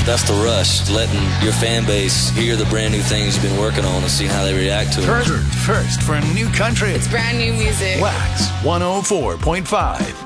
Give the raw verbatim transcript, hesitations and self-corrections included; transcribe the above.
That's the rush, letting your fan base hear the brand new things you've been working on and see how they react to it. First, first for new country. It's brand new music. Wax one oh four point five.